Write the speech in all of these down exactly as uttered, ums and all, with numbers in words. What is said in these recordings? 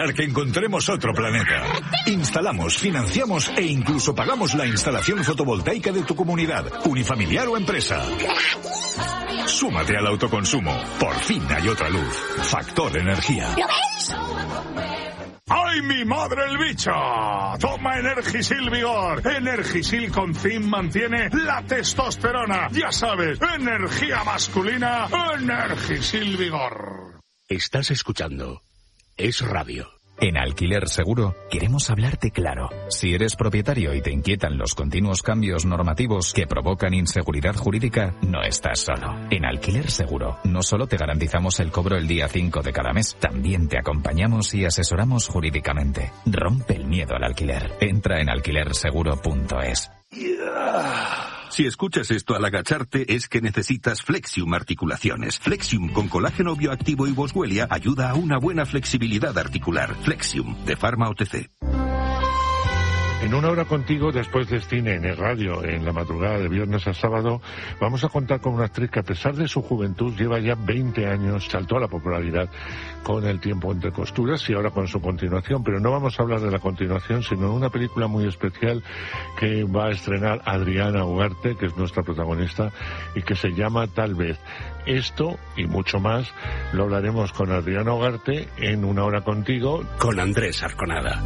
Que encontremos otro planeta. Instalamos, financiamos e incluso pagamos la instalación fotovoltaica de tu comunidad, unifamiliar o empresa. Súmate al autoconsumo. Por fin hay otra luz. Factor Energía. ¿Lo ves? ¡Ay, mi madre el bicho! Toma Energisil Vigor. Energisil con zinc mantiene la testosterona. Ya sabes, energía masculina, Energisil Vigor. Estás escuchando Es Radio. En Alquiler Seguro queremos hablarte claro. Si eres propietario y te inquietan los continuos cambios normativos que provocan inseguridad jurídica, no estás solo. En Alquiler Seguro no solo te garantizamos el cobro el día cinco de cada mes, también te acompañamos y asesoramos jurídicamente. Rompe el miedo al alquiler. Entra en alquiler seguro punto es. Si escuchas esto al agacharte es que necesitas Flexium Articulaciones. Flexium con colágeno bioactivo y boswellia ayuda a una buena flexibilidad articular. Flexium, de Pharma O T C. En una hora contigo, después de cine en el radio, en la madrugada de viernes a sábado, vamos a contar con una actriz que a pesar de su juventud lleva ya veinte años, saltó a la popularidad con El tiempo entre costuras y ahora con su continuación, pero no vamos a hablar de la continuación, sino de una película muy especial que va a estrenar Adriana Ugarte, que es nuestra protagonista, y que se llama Tal vez. Esto y mucho más lo hablaremos con Adriana Ugarte en Una hora contigo, con Andrés Arconada.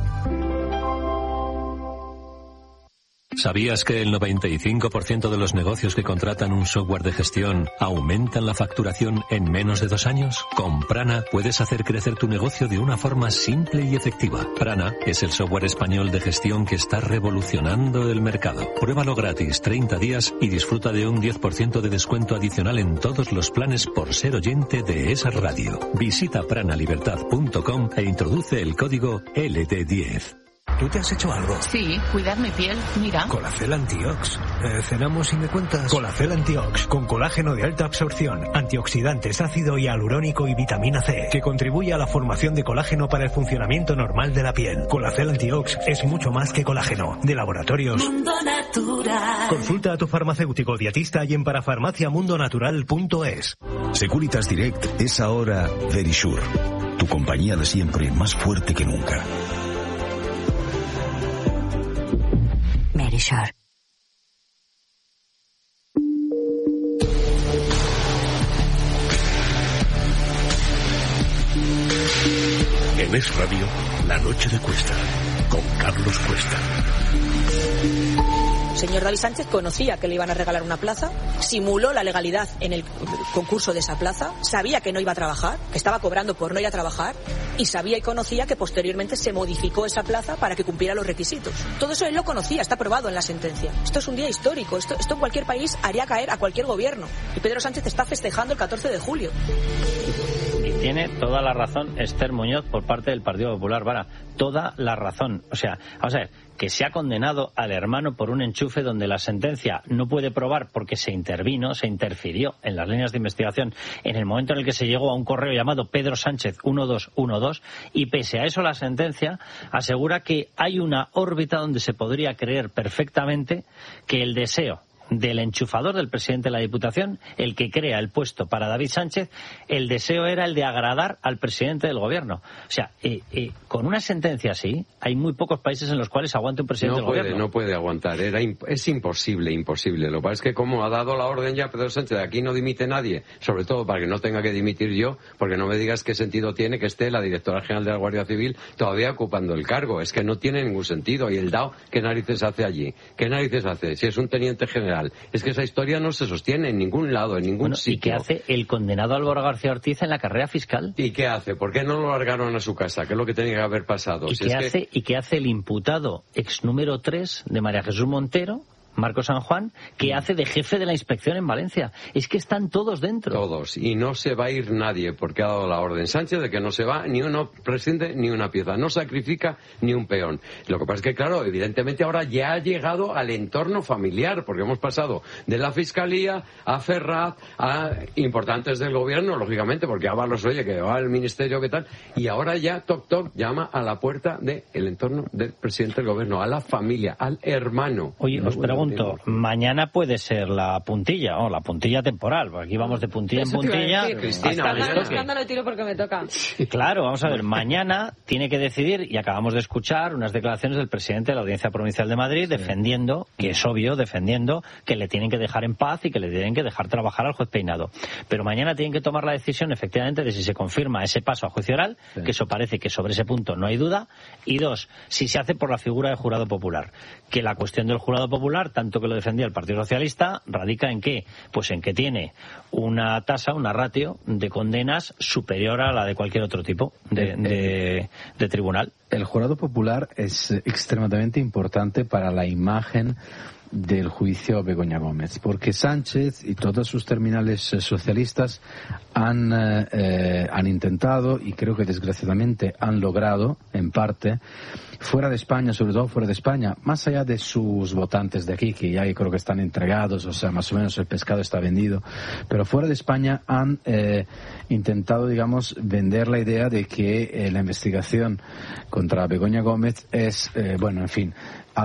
¿Sabías que el noventa y cinco por ciento de los negocios que contratan un software de gestión aumentan la facturación en menos de dos años? Con Prana puedes hacer crecer tu negocio de una forma simple y efectiva. Prana es el software español de gestión que está revolucionando el mercado. Pruébalo gratis treinta días y disfruta de un diez por ciento de descuento adicional en todos los planes por ser oyente de esa radio. Visita pranalibertad punto com e introduce el código L D diez. ¿Tú te has hecho algo? Sí, cuidar mi piel, mira. Colacel Antiox. Eh, ¿Cenamos y me cuentas? Colacel Antiox, con colágeno de alta absorción, antioxidantes, ácido hialurónico y vitamina C, que contribuye a la formación de colágeno para el funcionamiento normal de la piel. Colacel Antiox es mucho más que colágeno. De Laboratorios Mundo Natural. Consulta a tu farmacéutico dietista y en parafarmacia mundo natural punto es. Securitas Direct es ahora Verisure, tu compañía de siempre más fuerte que nunca. Verisure. En Es Radio, La Noche de Cuesta, con Carlos Cuesta. Señor David Sánchez conocía que le iban a regalar una plaza, simuló la legalidad en el concurso de esa plaza, sabía que no iba a trabajar, que estaba cobrando por no ir a trabajar, y sabía y conocía que posteriormente se modificó esa plaza para que cumpliera los requisitos. Todo eso él lo conocía, está probado en la sentencia. Esto es un día histórico, esto, esto en cualquier país haría caer a cualquier gobierno. Y Pedro Sánchez está festejando el catorce de julio. Y tiene toda la razón Esther Muñoz por parte del Partido Popular, Vara, toda la razón. O sea, vamos a ver, que se ha condenado al hermano por un enchufe donde la sentencia no puede probar porque se intervino, se interfirió en las líneas de investigación en el momento en el que se llegó a un correo llamado Pedro Sánchez uno dos uno dos, y pese a eso la sentencia asegura que hay una órbita donde se podría creer perfectamente que el deseo del enchufador del presidente de la Diputación, el que crea el puesto para David Sánchez, el deseo era el de agradar al presidente del gobierno. O sea, eh, eh, con una sentencia así, hay muy pocos países en los cuales aguante un presidente no del puede, gobierno. No puede aguantar, Era imp- es imposible, imposible. Lo que pasa es que como ha dado la orden ya Pedro Sánchez, de aquí no dimite nadie, sobre todo para que no tenga que dimitir yo, porque no me digas qué sentido tiene que esté la directora general de la Guardia Civil todavía ocupando el cargo. Es que no tiene ningún sentido. Y el D A O, ¿qué narices hace allí? ¿Qué narices hace? Si es un teniente general. Es que esa historia no se sostiene en ningún lado, en ningún bueno, sitio. ¿Y qué hace el condenado Álvaro García Ortiz en la carrera fiscal? ¿Y qué hace? ¿Por qué no lo largaron a su casa? ¿Qué es lo que tenía que haber pasado? ¿Y, si qué, es hace, que... ¿Y qué hace el imputado ex número tres de María Jesús Montero, Marco San Juan, que hace de jefe de la inspección en Valencia? Es que están todos dentro. Todos. Y no se va a ir nadie, porque ha dado la orden Sánchez de que no se va ni uno presidente ni una pieza. No sacrifica ni un peón. Lo que pasa es que, claro, evidentemente ahora ya ha llegado al entorno familiar, porque hemos pasado de la Fiscalía a Ferraz, a importantes del gobierno, lógicamente, porque Ábalos, oye, que va al ministerio, ¿qué tal? Y ahora ya, toc, toc, llama a la puerta del entorno del presidente del gobierno, a la familia, al hermano. Oye, os pregunto, punto. Mañana puede ser la puntilla, o oh, la puntilla temporal, porque aquí vamos de puntilla en puntilla. Escándalo, escándalo, tiro porque me toca. Claro, vamos a ver, mañana tiene que decidir, y acabamos de escuchar unas declaraciones del presidente de la Audiencia Provincial de Madrid defendiendo, que es obvio, defendiendo que le tienen que dejar en paz y que le tienen que dejar trabajar al juez Peinado. Pero mañana tienen que tomar la decisión, efectivamente, de si se confirma ese paso a juicio oral, sí. que eso parece que sobre ese punto no hay duda, y dos, si se hace por la figura del jurado popular. Que la cuestión del jurado popular, tanto que lo defendía el Partido Socialista, radica en qué? Pues en que tiene una tasa, una ratio de condenas superior a la de cualquier otro tipo de, de, de tribunal. El jurado popular es extremadamente importante para la imagen del juicio a Begoña Gómez, porque Sánchez y todos sus terminales socialistas han, eh, han intentado, y creo que desgraciadamente han logrado, en parte, fuera de España, sobre todo fuera de España, más allá de sus votantes de aquí, que ya creo que están entregados, o sea, más o menos el pescado está vendido, pero fuera de España han eh, intentado, digamos, vender la idea de que eh, la investigación contra Begoña Gómez es, eh, bueno, en fin,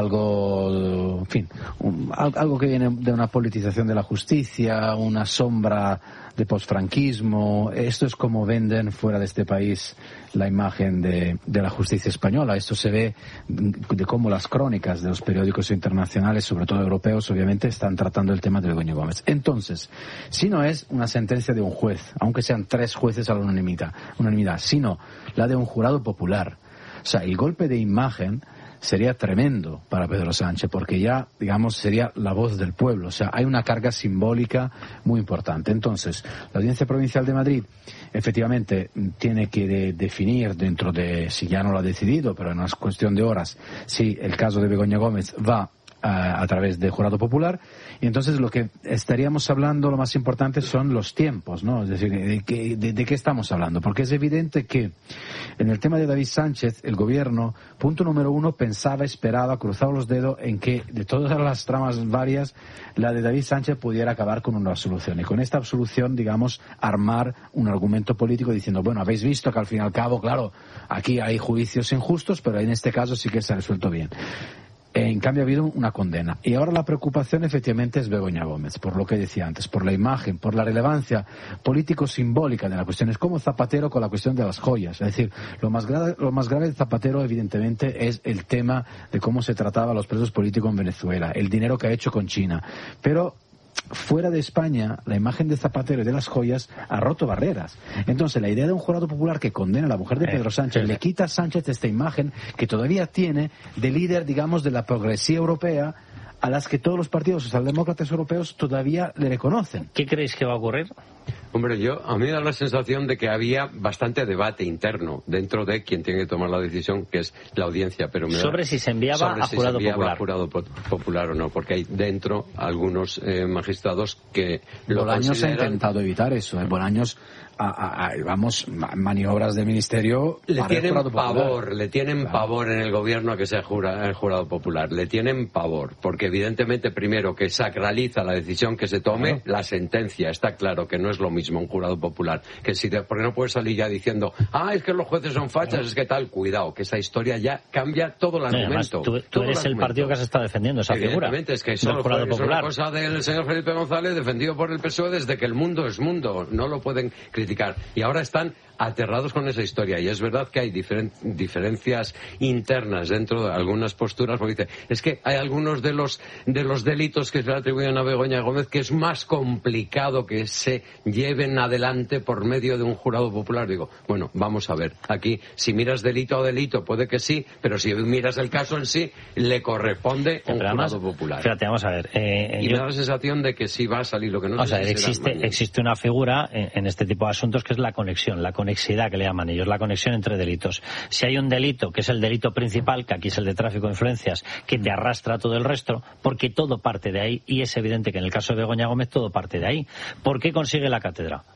algo, en fin, un, algo que viene de una politización de la justicia, una sombra de posfranquismo. Esto es como venden fuera de este país la imagen de, de la justicia española. Esto se ve de cómo las crónicas de los periódicos internacionales, sobre todo europeos, obviamente, están tratando el tema de Begoña Gómez. Entonces, si no es una sentencia de un juez, aunque sean tres jueces a la unanimidad, unanimidad, sino la de un jurado popular, o sea, el golpe de imagen sería tremendo para Pedro Sánchez, porque ya, digamos, sería la voz del pueblo. O sea, hay una carga simbólica muy importante. Entonces, la Audiencia Provincial de Madrid, efectivamente, tiene que de, definir dentro de, si ya no lo ha decidido, pero en una cuestión de horas, si el caso de Begoña Gómez va a, a través del jurado popular, y entonces lo que estaríamos hablando, lo más importante, son los tiempos, ¿no? Es decir, ¿de qué, de, de qué estamos hablando? Porque es evidente que en el tema de David Sánchez, el gobierno, punto número uno, pensaba, esperaba, cruzaba los dedos en que de todas las tramas varias, la de David Sánchez pudiera acabar con una absolución. Y con esta absolución, digamos, armar un argumento político diciendo, bueno, habéis visto que al fin y al cabo, claro, aquí hay juicios injustos, pero en este caso sí que se ha resuelto bien. En cambio ha habido una condena. Y ahora la preocupación efectivamente es Begoña Gómez, por lo que decía antes, por la imagen, por la relevancia político-simbólica de la cuestión. Es como Zapatero con la cuestión de las joyas. Es decir, lo más grave, lo más grave de Zapatero evidentemente es el tema de cómo se trataba a los presos políticos en Venezuela, el dinero que ha hecho con China. Pero fuera de España, la imagen de Zapatero y de las joyas ha roto barreras. Entonces, la idea de un jurado popular que condena a la mujer de Pedro Sánchez, le quita a Sánchez esta imagen que todavía tiene de líder, digamos, de la progresía europea, a las que todos los partidos socialdemócratas europeos todavía le reconocen. ¿Qué creéis que va a ocurrir? Hombre, yo a mí me da la sensación de que había bastante debate interno dentro de quien tiene que tomar la decisión, que es la audiencia. Pero me sobre da, si se enviaba sobre a si jurado se enviaba popular. A jurado popular o no, porque hay dentro algunos eh, magistrados que lo Bolaños consideran... ha intentado evitar eso. ¿eh? Bolaños, a, a, a, vamos, maniobras del ministerio... Le tienen pavor, le tienen claro. pavor en el gobierno a que sea jura, el jurado popular. Le tienen pavor, porque evidentemente primero que sacraliza la decisión que se tome, claro. la sentencia. Está claro que no es lo mismo un jurado popular, que si de, porque no puedes salir ya diciendo, ah, es que los jueces son fachas, claro. es que tal, cuidado, que esa historia ya cambia todo el argumento. Además, tú, tú eres el, el partido que se está defendiendo esa figura. Evidentemente, es que eso es una cosa del señor Felipe González, defendido por el P S O E desde que el mundo es mundo, no lo pueden criticar. Y ahora están aterrados con esa historia, y es verdad que hay diferen, diferencias internas dentro de algunas posturas, porque dice, es que hay algunos de los de los delitos que se le atribuyen a Begoña Gómez que es más complicado que se lleven adelante por medio de un jurado popular. Digo, bueno, vamos a ver, aquí si miras delito a delito puede que sí, pero si miras el caso en sí, le corresponde a un además, jurado popular. Fíjate, vamos a ver. Eh, y yo... me da la sensación de que sí va a salir lo que no o sea, existe, existe una figura en, en este tipo de asuntos que es la conexión, la conexidad que le llaman ellos, la conexión entre delitos. Si hay un delito, que es el delito principal, que aquí es el de tráfico de influencias, que te arrastra todo el resto, porque todo parte de ahí, y es evidente que en el caso de Begoña Gómez todo parte de ahí. ¿Por qué consigue la cátedra?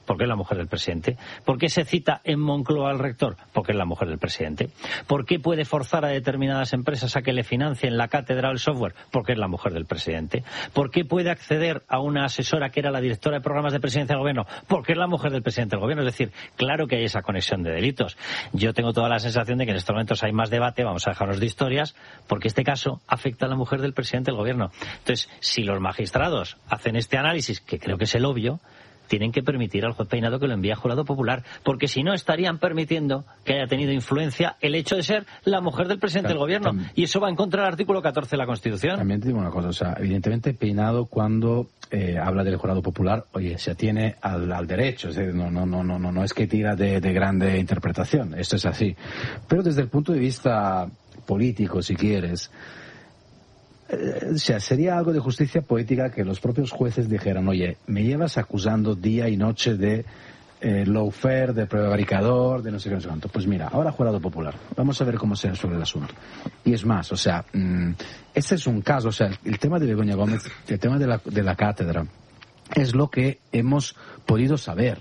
Porque es la mujer del presidente. ¿Por qué se cita en Moncloa al rector? Porque es la mujer del presidente. ¿Por qué puede forzar a determinadas empresas a que le financien la cátedra o el software? Porque es la mujer del presidente. ¿Por qué puede acceder a una asesora que era la directora de programas de presidencia del gobierno? Porque es la mujer del presidente del gobierno. Es decir, claro que hay esa conexión de delitos. Yo tengo toda la sensación de que en estos momentos hay más debate, vamos a dejarnos de historias, porque este caso afecta a la mujer del presidente del gobierno. Entonces, si los magistrados hacen este análisis, que creo que es el obvio, tienen que permitir al juez Peinado que lo envíe a jurado popular, porque si no estarían permitiendo que haya tenido influencia el hecho de ser la mujer del presidente del gobierno, y eso va en contra del artículo catorce de la Constitución. También te digo una cosa, o sea, evidentemente Peinado cuando eh, habla del jurado popular, oye, se atiene al, al derecho, es decir, no, no, no, no, no es que tira de, de grande interpretación, esto es así. Pero desde el punto de vista político, si quieres, Eh, o sea, sería algo de justicia poética que los propios jueces dijeran, oye, me llevas acusando día y noche de eh, lawfare, de prevaricador, de no sé qué, no sé cuánto. Pues mira, ahora jurado popular, vamos a ver cómo se resuelve el asunto. Y es más, o sea, mmm, este es un caso, o sea, el, el tema de Begoña Gómez, el tema de la, de la cátedra, es lo que hemos podido saber.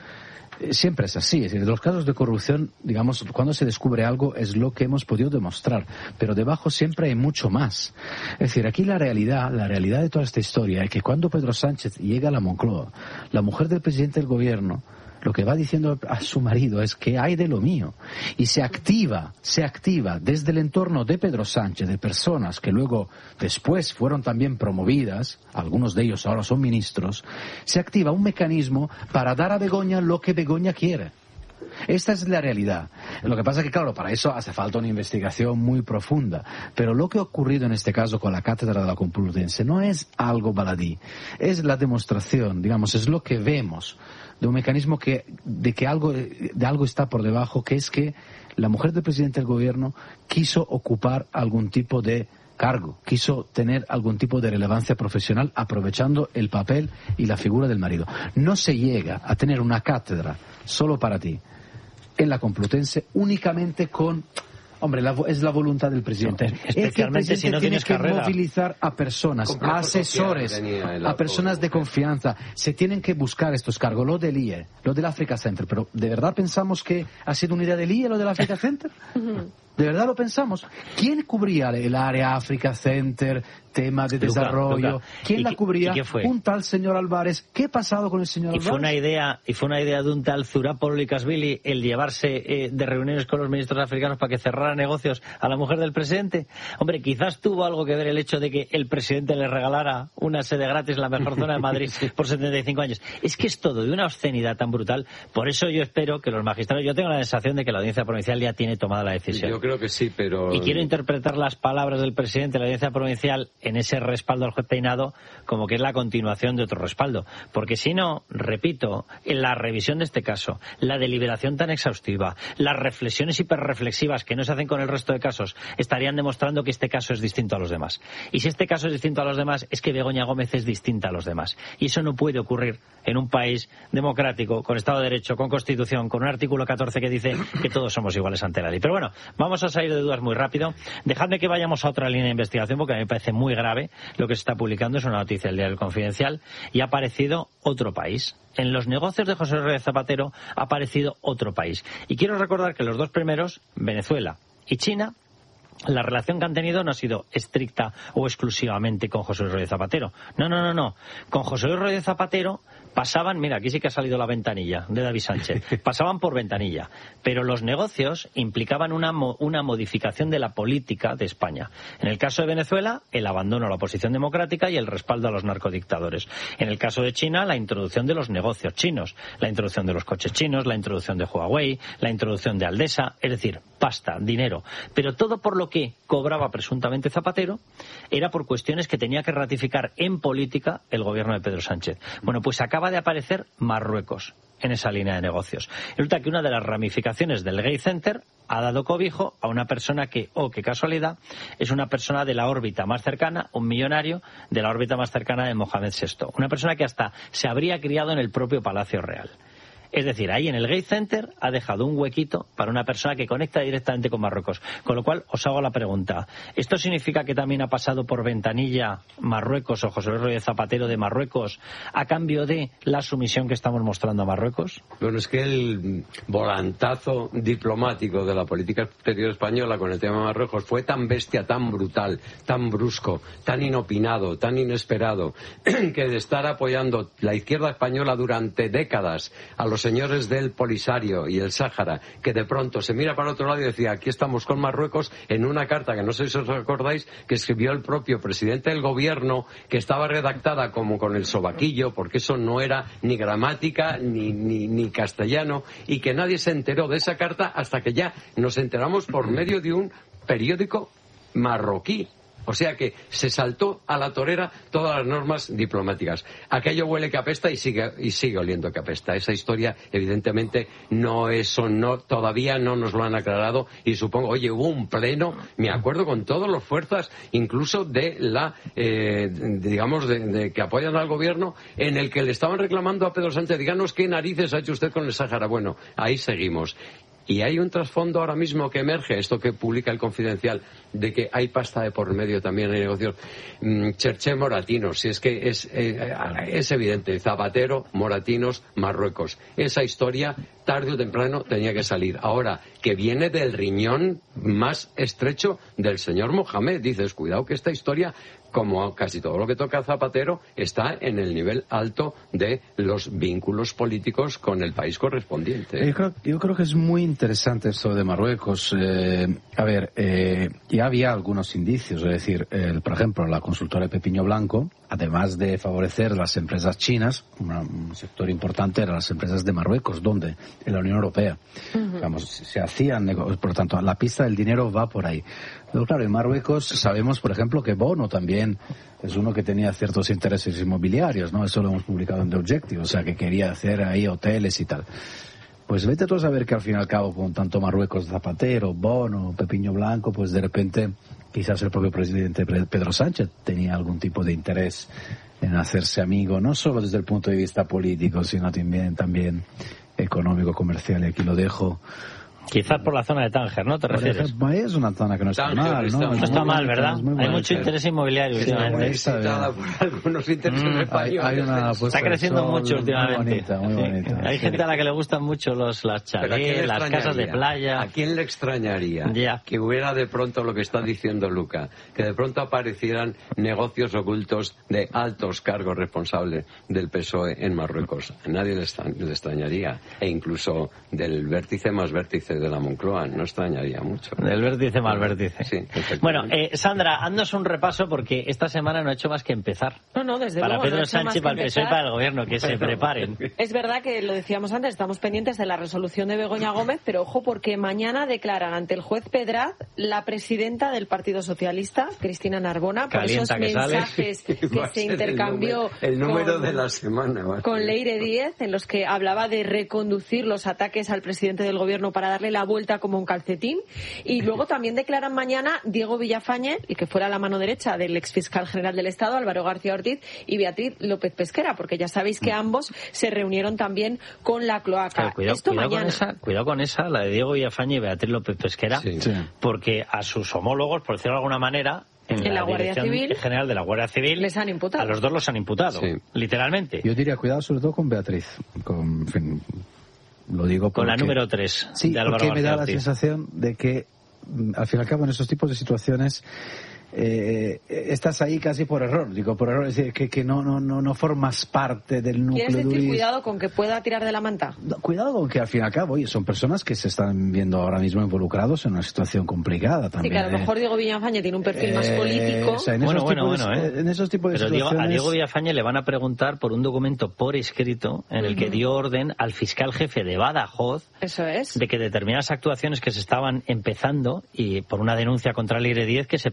Siempre es así, es decir, los casos de corrupción, digamos, cuando se descubre algo es lo que hemos podido demostrar, pero debajo siempre hay mucho más. Es decir, aquí la realidad, la realidad de toda esta historia es que cuando Pedro Sánchez llega a la Moncloa, la mujer del presidente del gobierno lo que va diciendo a su marido es que hay de lo mío, y se activa, se activa desde el entorno de Pedro Sánchez, de personas que luego después fueron también promovidas, algunos de ellos ahora son ministros, se activa un mecanismo para dar a Begoña lo que Begoña quiere. Esta es la realidad. Lo que pasa es que, claro, para eso hace falta una investigación muy profunda. Pero lo que ha ocurrido en este caso con la Cátedra de la Complutense no es algo baladí. Es la demostración, digamos, es lo que vemos de un mecanismo que, de que algo, de algo está por debajo, que es que la mujer del presidente del gobierno quiso ocupar algún tipo de cargo, quiso tener algún tipo de relevancia profesional aprovechando el papel y la figura del marido. No se llega a tener una cátedra solo para ti en la Complutense únicamente con... Hombre, la, es la voluntad del presidente. No, especialmente es que el presidente si no tienes tiene que carrera. movilizar a personas, a asesores, a personas de confianza. Se tienen que buscar estos cargos. Lo del I E, lo del Africa Center. Pero ¿de verdad pensamos que ha sido una idea del I E lo del Africa Center? ¿De verdad lo pensamos? ¿Quién cubría el área Africa Center, tema de Luca, desarrollo? Luca. ¿Quién la qué, cubría? fue? Un tal señor Álvarez. ¿Qué ha pasado con el señor y Álvarez? Fue una idea, y fue una idea de un tal Zurapolo Likashvili el llevarse eh, de reuniones con los ministros africanos para que cerrara negocios a la mujer del presidente. Hombre, quizás tuvo algo que ver el hecho de que el presidente le regalara una sede gratis en la mejor zona de Madrid por setenta y cinco años. Es que es todo de una obscenidad tan brutal. Por eso yo espero que los magistrados... Yo tengo la sensación de que la audiencia provincial ya tiene tomada la decisión. Yo creo que sí, pero... Y quiero interpretar las palabras del presidente de la audiencia provincial en ese respaldo al juez Peinado como que es la continuación de otro respaldo. Porque si no, repito, en la revisión de este caso, la deliberación tan exhaustiva, las reflexiones hiperreflexivas que no se hacen con el resto de casos, estarían demostrando que este caso es distinto a los demás. Y si este caso es distinto a los demás, es que Begoña Gómez es distinta a los demás. Y eso no puede ocurrir en un país democrático, con Estado de Derecho, con Constitución, con un artículo catorce que dice que todos somos iguales ante la ley. Pero bueno, vamos a salir de dudas muy rápido. Dejadme que vayamos a otra línea de investigación porque a mí me parece muy grave lo que se está publicando. Es una noticia del Diario Confidencial y ha aparecido otro país. En los negocios de José Rodríguez Zapatero ha aparecido otro país. Y quiero recordar que los dos primeros, Venezuela y China, la relación que han tenido no ha sido estricta o exclusivamente con José Luis Rodríguez Zapatero. No, no, no, no. Con José Luis Rodríguez Zapatero pasaban, mira, aquí sí que ha salido la ventanilla de David Sánchez, pasaban por ventanilla, pero los negocios implicaban una, una modificación de la política de España. En el caso de Venezuela, el abandono a la oposición democrática y el respaldo a los narcodictadores. En el caso de China, la introducción de los negocios chinos, la introducción de los coches chinos, la introducción de Huawei, la introducción de Aldesa, es decir, pasta, dinero. Pero todo por lo que cobraba presuntamente Zapatero era por cuestiones que tenía que ratificar en política el gobierno de Pedro Sánchez. Bueno, pues acaba de aparecer Marruecos en esa línea de negocios. Resulta que una de las ramificaciones del Gay Center ha dado cobijo a una persona que, oh, qué casualidad, es una persona de la órbita más cercana, un millonario de la órbita más cercana de Mohamed sexto. Una persona que hasta se habría criado en el propio Palacio Real. Es decir, ahí en el Gate Center ha dejado un huequito para una persona que conecta directamente con Marruecos. Con lo cual, os hago la pregunta. ¿Esto significa que también ha pasado por ventanilla Marruecos o José Luis Rodríguez Zapatero de Marruecos a cambio de la sumisión que estamos mostrando a Marruecos? Bueno, es que el volantazo diplomático de la política exterior española con el tema de Marruecos fue tan bestia, tan brutal, tan brusco, tan inopinado, tan inesperado, que de estar apoyando la izquierda española durante décadas a los señores del Polisario y el Sáhara, que de pronto se mira para otro lado y decía, aquí estamos con Marruecos, en una carta que no sé si os acordáis, que escribió el propio presidente del gobierno, que estaba redactada como con el sobaquillo, porque eso no era ni gramática ni, ni, ni castellano, y que nadie se enteró de esa carta hasta que ya nos enteramos por medio de un periódico marroquí. O sea que se saltó a la torera todas las normas diplomáticas. Aquello huele que apesta y sigue y sigue oliendo que apesta. Esa historia, evidentemente, no eso no todavía no nos lo han aclarado y supongo, oye, hubo un pleno, me acuerdo, con todas las fuerzas, incluso de la, eh, digamos, de, de que apoyan al gobierno, en el que le estaban reclamando a Pedro Sánchez, díganos qué narices ha hecho usted con el Sáhara. Bueno, ahí seguimos. Y hay un trasfondo ahora mismo que emerge, esto que publica el Confidencial, de que hay pasta de por medio también, hay negocios. Mm, Cherché Moratinos, si es que es, eh, es evidente, Zapatero, Moratinos, Marruecos. Esa historia, tarde o temprano, tenía que salir. Ahora, que viene del riñón más estrecho del señor Mohamed. Dices, cuidado que esta historia, como casi todo lo que toca a Zapatero, está en el nivel alto de los vínculos políticos con el país correspondiente. Yo creo, yo creo que es muy interesante esto de Marruecos. Eh, a ver, eh, ya había algunos indicios, es decir, el, por ejemplo, la consultora Pepiño Blanco, además de favorecer las empresas chinas, una, un sector importante eran las empresas de Marruecos, ¿dónde? En la Unión Europea. Uh-huh. Vamos, se hacían negocios, por lo tanto, la pista del dinero va por ahí. Pero claro, en Marruecos sabemos, por ejemplo, que Bono también es uno que tenía ciertos intereses inmobiliarios, ¿no? Eso lo hemos publicado en The Objective, o sea, que quería hacer ahí hoteles y tal. Pues vete tú a saber que al fin y al cabo, con tanto Marruecos, Zapatero, Bono, Pepiño Blanco, pues de repente quizás el propio presidente Pedro Sánchez tenía algún tipo de interés en hacerse amigo, no solo desde el punto de vista político, sino también, también económico, comercial, y aquí lo dejo. Quizás por la zona de Tánger, ¿no? ¿Te refieres? Es una zona que no está Tánger, mal, está ¿no? muy No está mal, bonita, ¿verdad? muy Hay bonita. mucho interés inmobiliario Sí, últimamente. Necesitada por algunos intereses Mm, españoles. Hay, hay una Está creciendo mucho últimamente. Muy bonita, muy Sí. bonita. Hay gente a la que le gustan mucho los las Pero ¿a quién chalés, le las casas de extrañaría? playa. ¿A quién le extrañaría Ya. que hubiera de pronto lo que está diciendo Luca? Que de pronto aparecieran negocios ocultos de altos cargos responsables del P S O E en Marruecos. A nadie le, extra- le extrañaría. E incluso del vértice más vértice de la Moncloa. No extrañaría mucho. Del vértice más vértice. Sí, Bueno, eh, Sandra, haznos un repaso porque esta semana no ha hecho más que empezar. No, no, desde Para luego. Pedro no ha hecho más Sánchez, que para el P S O E y empezar. para el gobierno, que se preparen. Es verdad que lo decíamos antes, estamos pendientes de la resolución de Begoña Gómez, pero ojo porque mañana declaran ante el juez Pedraz la presidenta del Partido Socialista, Cristina Narbona, por esos Calienta que sale. mensajes que Va a se ser intercambió el número, el número con, de la semana. va a con ser. Leire Díez, en los que hablaba de reconducir los ataques al presidente del gobierno para darle la vuelta como un calcetín. Y luego también declaran mañana Diego Villafañe, y que fuera la mano derecha del exfiscal general del Estado, Álvaro García Ortiz, y Beatriz López Pesquera, porque ya sabéis que ambos se reunieron también con la cloaca. Pero cuidado, Esto cuidado con mañana. esa, cuidado con esa, la de Diego Villafañe y Beatriz López Pesquera, Sí. Sí. porque a sus homólogos, por decirlo de alguna manera, en, En la Guardia Dirección Civil General de la Guardia Civil, les han imputado. a los dos los han imputado, Sí. literalmente. Yo diría cuidado sobre todo con Beatriz, con, en fin, lo digo Con la porque- número tres Sí, de Álvaro porque me García da la Ortiz. sensación de que mm, al fin y al cabo en esos tipos de situaciones eh, estás ahí casi por error, digo por error, es decir, que, que no, no, no, no formas parte del núcleo ¿Quieres decir duris. cuidado con que pueda tirar de la manta? No, cuidado con que al fin y al cabo, oye, son personas que se están viendo ahora mismo involucrados en una situación complicada Sí, también. que a lo ¿eh? mejor Diego Villafañe tiene un perfil más Eh, político. o sea, en Bueno, esos bueno, tipos de- bueno, ¿eh? en esos tipos de Pero Diego- situaciones. a Diego Villafañe le van a preguntar por un documento por escrito en el que dio orden al fiscal jefe de Badajoz Eso es. de que determinadas actuaciones que se estaban empezando y por una denuncia contra Leire Díez que se pararan, ¿eh?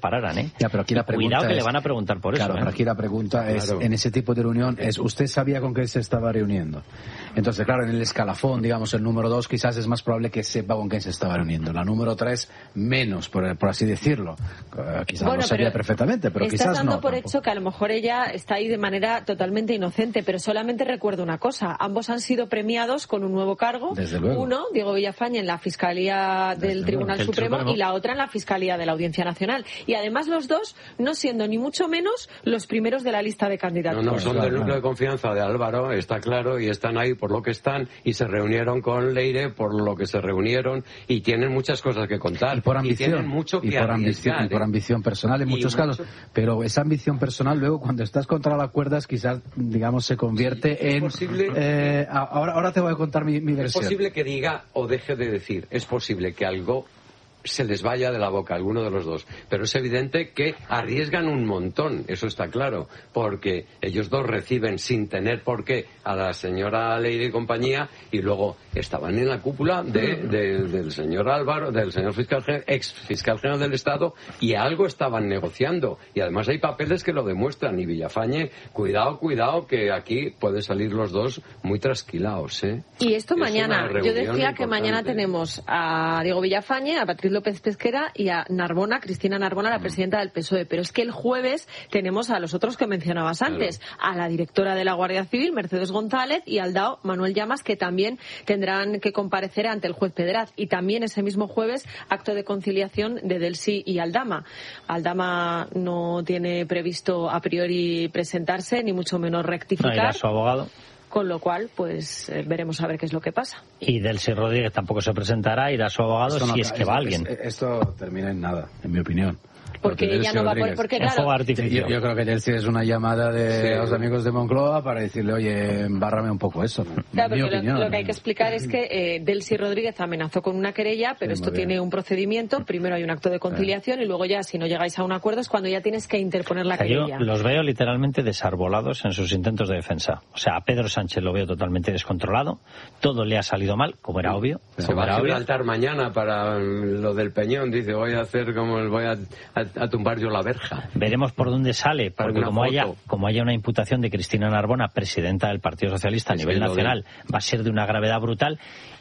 Ya, pero aquí la pregunta cuidado que es, le van a preguntar por claro, eso. Pero ¿eh? aquí la pregunta es, Claro. en ese tipo de reunión, es ¿usted sabía con qué se estaba reuniendo? Entonces, claro, en el escalafón, digamos, el número dos quizás es más probable que sepa con quién se estaba reuniendo. La número tres, menos, por, por así decirlo. Uh, quizás Bueno, lo sabía pero perfectamente, pero estás quizás dando no. por tampoco. hecho que a lo mejor ella está ahí de manera totalmente inocente, pero solamente recuerdo una cosa. Ambos han sido premiados con un nuevo cargo. Desde luego. Uno, Diego Villafañe, en la Fiscalía del Desde Tribunal luego. Supremo, Supremo. y la otra en la Fiscalía de la Audiencia Nacional. Y además los dos no siendo ni mucho menos los primeros de la lista de No, candidatos. no, son Claro, del núcleo claro. de confianza de Álvaro, está claro, y están ahí por lo que están, y se reunieron con Leire por lo que se reunieron, y tienen muchas cosas que contar. Y por ambición, tienen mucho y que por ambición, arriesgar, y por ¿eh? ambición personal en Y muchos mucho- casos. Pero esa ambición personal luego cuando estás contra las cuerdas quizás, digamos, se convierte Sí, es en... posible- eh, ahora, ahora te voy a contar mi, mi Es versión. posible que diga o deje de decir, es posible que algo se les vaya de la boca, alguno de los dos. Pero es evidente que arriesgan un montón, eso está claro, porque ellos dos reciben sin tener por qué a la señora Leire y compañía, y luego estaban en la cúpula de, de- del señor Álvaro, del señor fiscal, gen- ex fiscal general del Estado, y algo estaban negociando. Y además hay papeles que lo demuestran. Y Villafañe, cuidado, cuidado, que aquí pueden salir los dos muy trasquilados, ¿eh? Y esto Es mañana, una yo reunión decía que importante. mañana tenemos a Diego Villafañe, a Patriz López Pesquera y a Narbona, Cristina Narbona, la presidenta del P S O E. Pero es que el jueves tenemos a los otros que mencionabas antes, a la directora de la Guardia Civil, Mercedes González, y al D A O, Manuel Llamas, que también tendrán que comparecer ante el juez Pedraz. Y también ese mismo jueves, acto de conciliación de Delsi y Aldama. Aldama no tiene previsto a priori presentarse, ni mucho menos No, rectificar. irá su abogado. Con lo cual, pues eh, veremos a ver qué es lo que pasa. Y Delcy Rodríguez tampoco se presentará, irá su abogado Esto no- si es que esto- va alguien. es- Esto termina en nada, en mi opinión. Porque ella Delcy no va a Rodríguez- poder, porque En claro, fuego artificial. Yo, yo creo que Delcy es una llamada de Sí. los amigos de Moncloa para decirle, oye, embárrame un poco eso. claro, mi porque lo, opinión. lo que hay que explicar es que eh, Delcy Rodríguez amenazó con una querella, pero Sí, esto muy bien. tiene un procedimiento. Primero hay un acto de conciliación y luego ya, si no llegáis a un acuerdo, es cuando ya tienes que interponer la O sea, yo querella. los veo literalmente desarbolados en sus intentos de defensa. O sea, a Pedro Sánchez lo veo totalmente descontrolado. Todo le ha salido mal, como era obvio. Se como va era a obvio. Gibraltar mañana para lo del Peñón. Dice, voy a hacer como el voy a, a- a tumbar yo la verja. Veremos por dónde sale, Para porque una como foto. haya, como haya una imputación de Cristina Narbona, presidenta del Partido Socialista a Es nivel que lo de- nacional, va a ser de una gravedad brutal.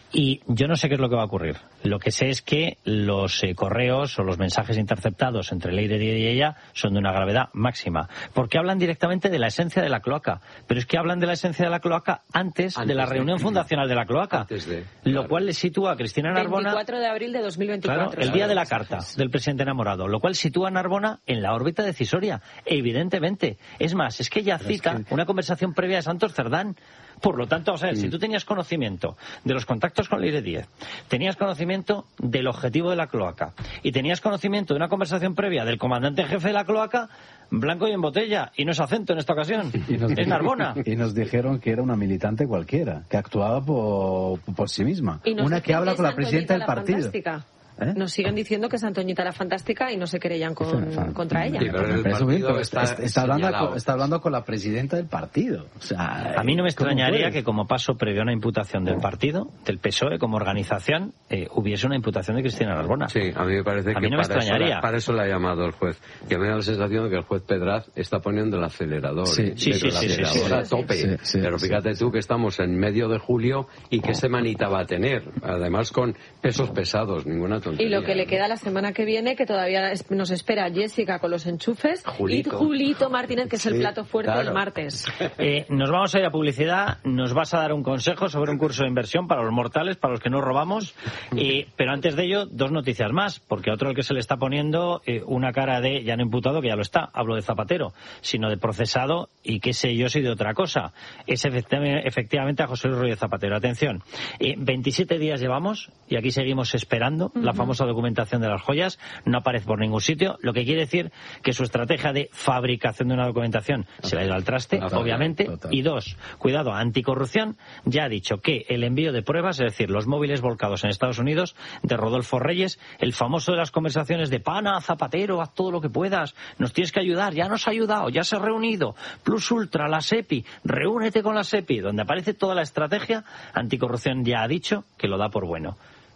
Y yo no sé qué es lo que va a ocurrir. Lo que sé es que los eh, correos o los mensajes interceptados entre Leire y ella son de una gravedad máxima. Porque hablan directamente de la esencia de la cloaca. Pero es que hablan de la esencia de la cloaca antes, Antes de la de- reunión fundacional de la cloaca. Antes de, Lo claro. cual le sitúa a Cristina Narbona... veinticuatro de abril de dos mil veinticuatro. Claro, el día de la carta del presidente enamorado, lo cual sitúa a Narbona en la órbita decisoria, evidentemente. Es más, es que ella cita una conversación previa de Santos Cerdán. Por lo tanto, o sea, si tú tenías conocimiento de los contactos con Leire Díez, tenías conocimiento del objetivo de la cloaca y tenías conocimiento de una conversación previa del comandante en jefe de la cloaca, blanco y en botella, y no es acento en esta ocasión, Y nos, es Narbona. y nos dijeron que era una militante cualquiera, que actuaba por, por sí misma. Y nos Una dicen que habla es con la Antoñita presidenta del la partido. Fantástica. ¿Eh? Nos siguen diciendo que es Antoñita la Fantástica y no se querellan con, contra ella. Sí, pero el Me parece muy bien, partido pero está está, está hablando señalado. con, está hablando con la presidenta del partido. O sea, A mí no me ¿cómo extrañaría puedes? que como paso previo a una imputación del partido, del P S O E como organización, eh, hubiese una imputación de Cristina Narbona. Sí, a mí me parece A que mí no me para, eso, extrañaría. la- para eso le ha llamado el juez. Que me da la sensación de que el juez Pedraz está poniendo el acelerador. Sí, ¿eh? sí, Pero sí, el sí, sí, acelerador sí, a sí. tope. Sí, sí, Pero sí, fíjate tú que estamos en medio de julio y qué semanita va a tener. Además con pesos pesados, ninguna Y tontería. lo que le queda la semana que viene, que todavía es- nos espera Jessica con los enchufes, Julito. y Julito Martínez, que es el Sí, plato fuerte claro. del martes. Eh, nos vamos a ir a publicidad, nos vas a dar un consejo sobre un curso de inversión para los mortales, para los que no robamos, eh, pero antes de ello, dos noticias más, porque a otro al que se le está poniendo eh, una cara de, ya no imputado, que ya lo está, hablo de Zapatero, sino de procesado y qué sé yo si de otra cosa. Es efectivamente, efectivamente a José Luis Rodríguez Zapatero. Atención, eh, veintisiete días llevamos y aquí seguimos esperando la famosa documentación de las joyas, no aparece por ningún sitio, lo que quiere decir que su estrategia de fabricación de una documentación se le ha ido al traste, Total, obviamente. total. Y dos, cuidado, anticorrupción ya ha dicho que el envío de pruebas, es decir, los móviles volcados en Estados Unidos de Rodolfo Reyes, el famoso de las conversaciones de pana, Zapatero, haz todo lo que puedas, nos tienes que ayudar, ya nos ha ayudado, ya se ha reunido, Plus Ultra, la SEPI, reúnete con la SEPI, donde aparece toda la estrategia, anticorrupción ya ha dicho que lo da por bueno.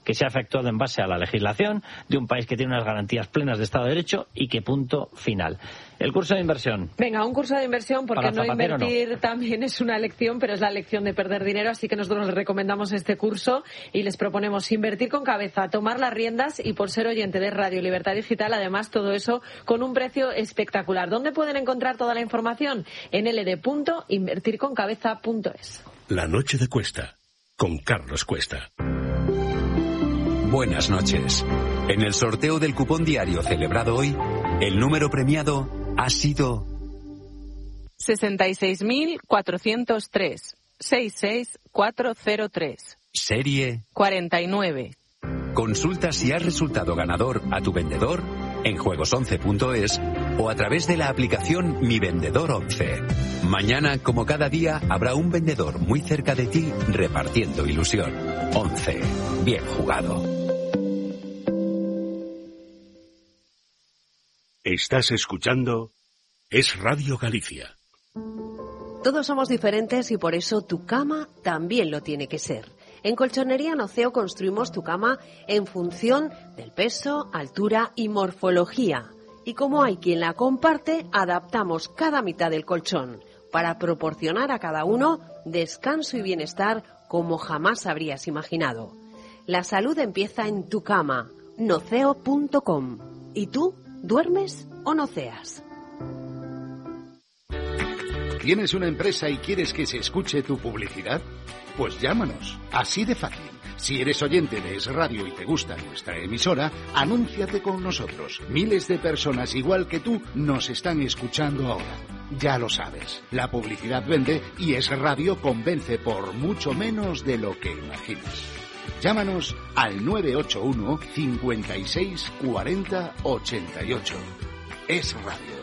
que se ha efectuado en base a la legislación de un país que tiene unas garantías plenas de Estado de Derecho y que punto final. El curso de inversión. Venga, un curso de inversión, porque no invertir no. también es una lección, pero es la lección de perder dinero, así que nosotros les recomendamos este curso y les proponemos invertir con cabeza, tomar las riendas y por ser oyente de Radio Libertad Digital, además todo eso con un precio espectacular. ¿Dónde pueden encontrar toda la información? En l d punto invertir con cabeza punto es. La noche de Cuesta, con Carlos Cuesta. Buenas noches. En el sorteo del cupón diario celebrado hoy, el número premiado ha sido sesenta y seis mil cuatrocientos tres, sesenta y seis mil cuatrocientos tres. Serie cuarenta y nueve. Consulta si has resultado ganador a tu vendedor en juegos once punto es o a través de la aplicación Mi Vendedor once. Mañana, como cada día, habrá un vendedor muy cerca de ti repartiendo ilusión. once. Bien jugado. Estás escuchando Es Radio Galicia. Todos somos diferentes y por eso tu cama también lo tiene que ser. En Colchonería Noceo construimos tu cama en función del peso, altura y morfología. Y como hay quien la comparte, adaptamos cada mitad del colchón para proporcionar a cada uno descanso y bienestar como jamás habrías imaginado. La salud empieza en tu cama, noceo punto com. ¿Y tú, duermes o noceas? ¿Tienes una empresa y quieres que se escuche tu publicidad? Pues llámanos, así de fácil. Si eres oyente de Es Radio y te gusta nuestra emisora, anúnciate con nosotros. Miles de personas igual que tú nos están escuchando ahora. Ya lo sabes, la publicidad vende y Es Radio convence por mucho menos de lo que imaginas. Llámanos al nueve ocho uno, cincuenta y seis, cuarenta, ochenta y ocho. Es Radio.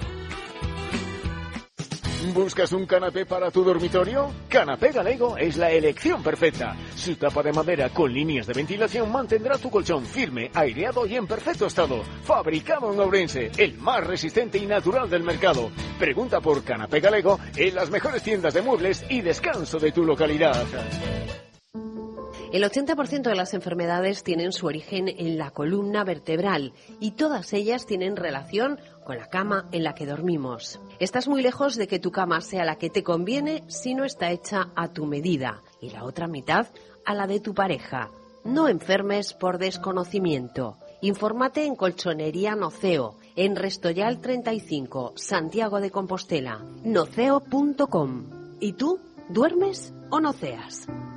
¿Buscas un canapé para tu dormitorio? Canapé Galego es la elección perfecta. Su tapa de madera con líneas de ventilación mantendrá tu colchón firme, aireado y en perfecto estado. Fabricado en Ourense, el más resistente y natural del mercado. Pregunta por Canapé Galego en las mejores tiendas de muebles y descanso de tu localidad. El ochenta por ciento de las enfermedades tienen su origen en la columna vertebral y todas ellas tienen relación con la cama en la que dormimos. Estás muy lejos de que tu cama sea la que te conviene si no está hecha a tu medida y la otra mitad a la de tu pareja. No enfermes por desconocimiento. Infórmate en Colchonería Noceo, en Restoyal treinta y cinco, Santiago de Compostela, noceo punto com. ¿Y tú, duermes o noceas?